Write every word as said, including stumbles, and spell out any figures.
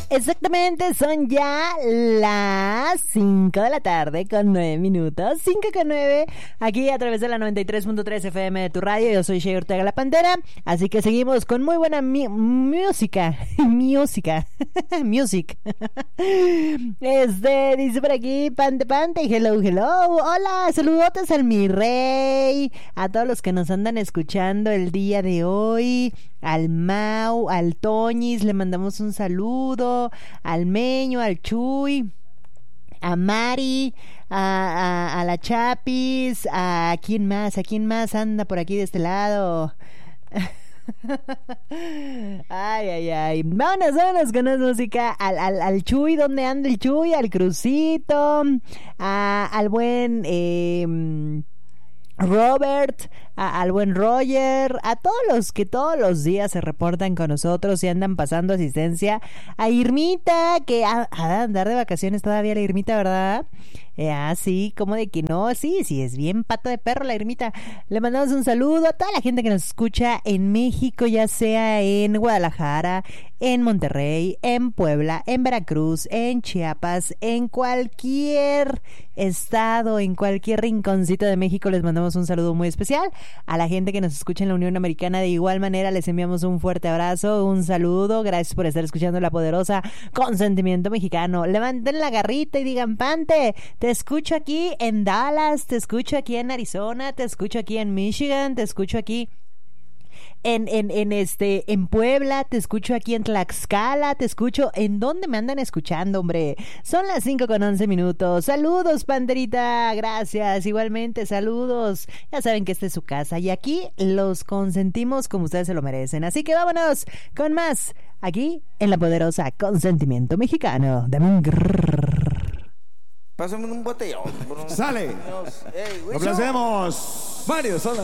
Exactamente, son ya las cinco de la tarde con nueve minutos, cinco con nueve, aquí a través de la noventa y tres punto tres F M de tu radio. Yo soy Shea Ortega La Pantera, así que seguimos con muy buena mi- música, música, music. Este, dice por aquí, Pante Pante, hello, hello, hola, saludotes al mi rey, a todos los que nos andan escuchando el día de hoy, al Mau, al Toñis, le mandamos un saludo, al Meño, al Chuy, a Mari, a, a, a la Chapis, a quién más, a quién más anda por aquí de este lado. Ay, ay, ay. Vámonos, vámonos con la música. Al, al, al Chuy, ¿dónde anda el Chuy? Al Crucito, a, al buen eh, Robert, a, al buen Roger, a todos los que todos los días se reportan con nosotros y andan pasando asistencia, a Irmita, que ha, ha de andar de vacaciones todavía la Irmita, ¿verdad? Eh, ah, sí, como de que no, sí, sí, es bien pata de perro la Irmita. Le mandamos un saludo a toda la gente que nos escucha en México, ya sea en Guadalajara, en Monterrey, en Puebla, en Veracruz, en Chiapas, en cualquier estado, en cualquier rinconcito de México. Les mandamos un saludo muy especial. A la gente que nos escucha en la Unión Americana, de igual manera, les enviamos un fuerte abrazo, un saludo. Gracias por estar escuchando La Poderosa Consentimiento Mexicano. Levanten la garrita y digan, Pante, te escucho aquí en Dallas, te escucho aquí en Arizona, te escucho aquí en Michigan, te escucho aquí en, en, en este, en Puebla, te escucho aquí en Tlaxcala, te escucho. ¿En dónde me andan escuchando, hombre? Son las cinco con once minutos. Saludos, Panterita, gracias. Igualmente, saludos. Ya saben que esta es su casa y aquí los consentimos como ustedes se lo merecen. Así que vámonos con más aquí en La Poderosa Consentimiento Mexicano. Dame un grrr. Pásame un botellón. Sale. Hey, Complacemos. Varios son